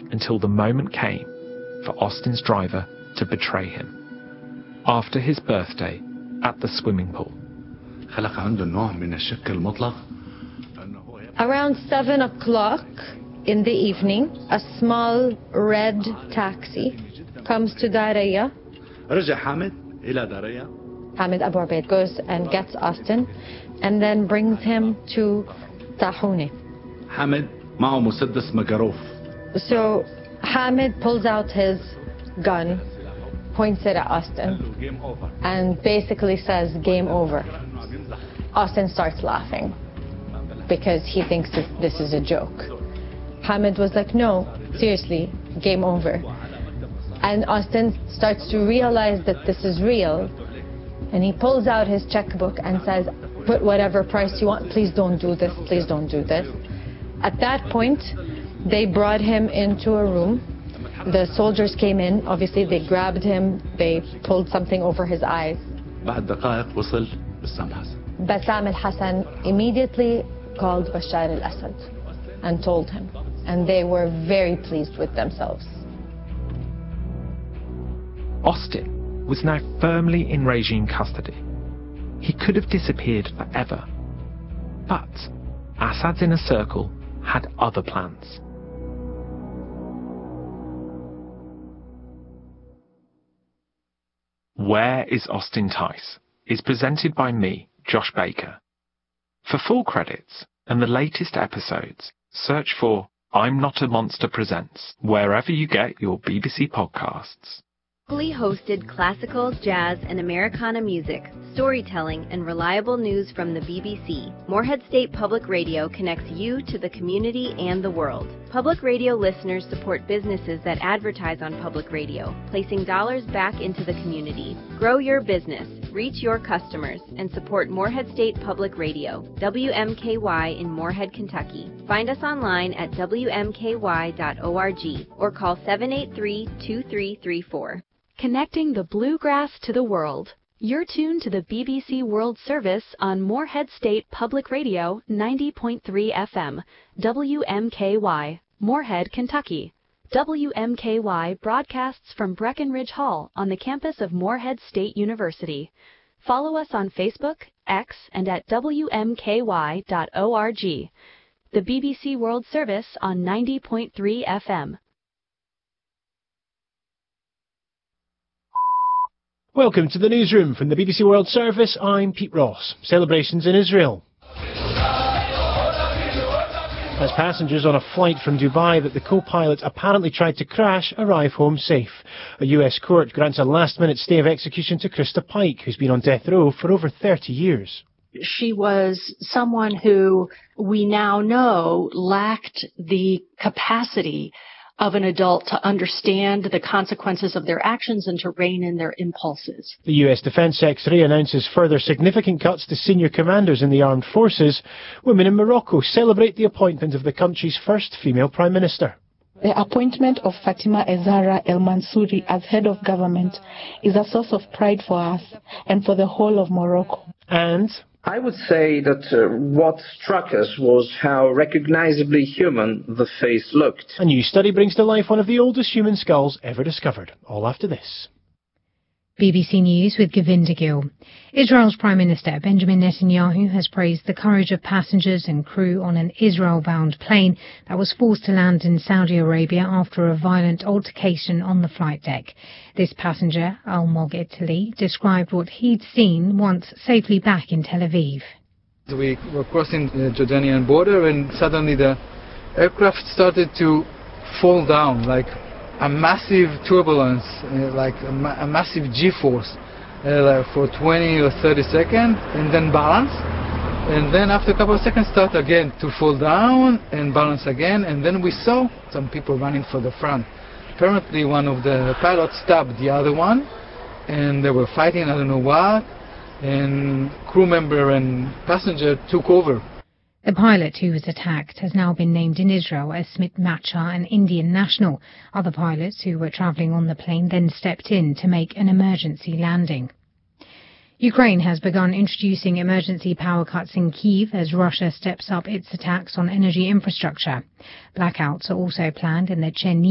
until the moment came for Austin's driver to betray him. After his birthday at the swimming pool. Around 7 o'clock in the evening, a small red taxi comes to Daraya. Hamid Abu Ubaid goes and gets Austin and then brings him to Tahuni. So Hamid pulls out his gun, points it at Austin, and basically says, "Game over." Austin starts laughing because he thinks that this is a joke. Hamid was like, "No, seriously, game over." And Austin starts to realize that this is real, and he pulls out his checkbook and says, "Put whatever price you want, please don't do this, please don't do this." At that point, they brought him into a room. The soldiers came in, obviously they grabbed him, they pulled something over his eyes. Bassam al-Hassan immediately called Bashar al-Assad and told him, and they were very pleased with themselves. Austin was now firmly in regime custody. He could have disappeared forever. But Assad's inner circle had other plans. Where is Austin Tice? Is presented by me, Josh Baker. For full credits and the latest episodes, search for I'm Not a Monster Presents wherever you get your BBC podcasts. Locally hosted classical, jazz, and Americana music, storytelling, and reliable news from the BBC, Morehead State Public Radio connects you to the community and the world. Public radio listeners support businesses that advertise on public radio, placing dollars back into the community. Grow your business, reach your customers, and support Morehead State Public Radio, WMKY in Morehead, Kentucky. Find us online at WMKY.org or call 783-2334. Connecting the bluegrass to the world. You're tuned to the BBC World Service on Morehead State Public Radio 90.3 FM, WMKY, Morehead, Kentucky. WMKY broadcasts from Breckenridge Hall on the campus of Morehead State University. Follow us on Facebook, X, and at WMKY.org. The BBC World Service on 90.3 FM. Welcome to the newsroom from the BBC World Service. I'm Pete Ross. Celebrations in Israel. As passengers on a flight from Dubai that the co-pilot apparently tried to crash arrive home safe. A US court grants a last-minute stay of execution to Krista Pike, who's been on death row for over 30 years. She was someone who we now know lacked the capacity of an adult to understand the consequences of their actions and to rein in their impulses. The US Defence Secretary announces further significant cuts to senior commanders in the armed forces. Women in Morocco celebrate the appointment of the country's first female Prime Minister. The appointment of Fatima Ezara El Mansouri as head of government is a source of pride for us and for the whole of Morocco. And I would say that what struck us was how recognizably human the face looked. A new study brings to life one of the oldest human skulls ever discovered. All after this. BBC News with Govinda Gill. Israel's Prime Minister Benjamin Netanyahu has praised the courage of passengers and crew on an Israel-bound plane that was forced to land in Saudi Arabia after a violent altercation on the flight deck. This passenger, Almog Italy, described what he'd seen once safely back in Tel Aviv. We were crossing the Jordanian border and suddenly the aircraft started to fall down like a massive turbulence, like a massive G-force like for 20 or 30 seconds, and then balance. And then after a couple of seconds start again to fall down and balance again. And then we saw some people running for the front. Apparently one of the pilots stabbed the other one, and they were fighting, I don't know what. And crew member and passenger took over. The pilot who was attacked has now been named in Israel as Smit Macha, an Indian national. Other pilots who were travelling on the plane then stepped in to make an emergency landing. Ukraine has begun introducing emergency power cuts in Kyiv as Russia steps up its attacks on energy infrastructure. Blackouts are also planned in the Chernihiv